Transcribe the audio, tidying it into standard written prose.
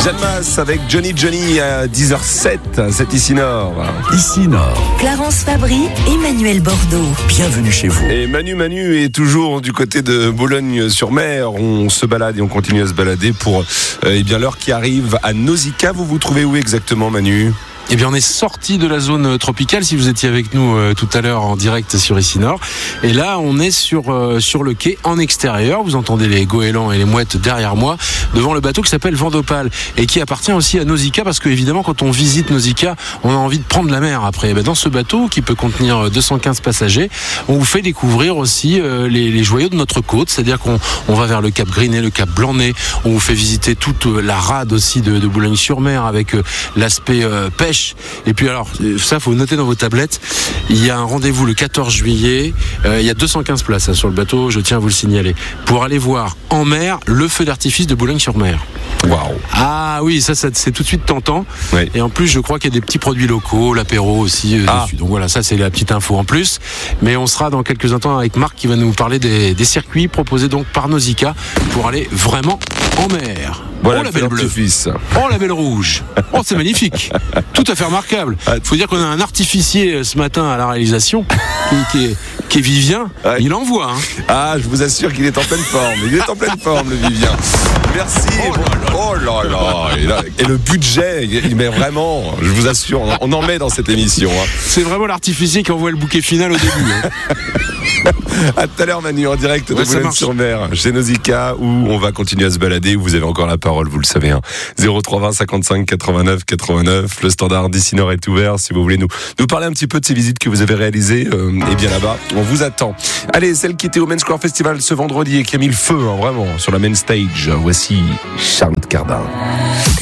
Jeanne Masse avec Johnny à 10h07, c'est ici Nord. Ici Nord. Clarence Fabry, Emmanuel Bordeaux. Bienvenue chez vous. Et Manu est toujours du côté de Boulogne-sur-Mer. On se balade et on continue à se balader pour l'heure qui arrive à Nausicaa. Vous vous trouvez où exactement, Manu ? Eh bien, on est sorti de la zone tropicale, si vous étiez avec nous tout à l'heure en direct sur Ici Nord. Et là, on est sur le quai en extérieur. Vous entendez les goélands et les mouettes derrière moi, devant le bateau qui s'appelle Vendopale et qui appartient aussi à Nausicaa, parce que évidemment, quand on visite Nausicaa, on a envie de prendre la mer après. Et bien, dans ce bateau qui peut contenir 215 passagers, on vous fait découvrir aussi les joyaux de notre côte, c'est-à-dire qu'on va vers le Cap Grinet, le Cap Blanc-Nez. On vous fait visiter toute la rade aussi de Boulogne-sur-Mer avec l'aspect pêche. Et puis alors, ça faut noter dans vos tablettes, il y a un rendez-vous le 14 juillet, il y a 215 places sur le bateau, je tiens à vous le signaler, pour aller voir en mer le feu d'artifice de Boulogne-sur-Mer. Waouh. Ah oui, ça c'est tout de suite tentant. Oui. Et en plus, je crois qu'il y a des petits produits locaux, l'apéro aussi dessus. Donc voilà, ça c'est la petite info en plus. Mais on sera dans quelques instants avec Marc qui va nous parler des circuits proposés donc par Nausicaa pour aller vraiment en mer. Voilà, Oh la belle bleue. Oh la belle rouge. Oh c'est magnifique. Tout à fait remarquable. Faut dire qu'on a un artificier ce matin à la réalisation qui est Vivien. Ouais. Il envoie. Hein. Ah, je vous assure qu'il est en pleine forme. Il est en pleine forme, le Vivien. Merci. Oh là là. Et le budget, il met vraiment, je vous assure, on en met dans cette émission. Hein. C'est vraiment l'artificier qui envoie le bouquet final au début. Hein. À tout à l'heure, Manu, en direct de Boulogne-sur-Mer, chez Nausicaa, où on va continuer à se balader, où vous avez encore la parole, vous le savez. Hein. 0320 55 89 89. Le standard d'Ici Nord est ouvert. Si vous voulez nous parler un petit peu de ces visites que vous avez réalisées, et bien là-bas, on vous attend. Allez, celle qui était au Main Square Festival ce vendredi et qui a mis le feu, hein, vraiment, sur la main stage. Voici Charlotte Cardin.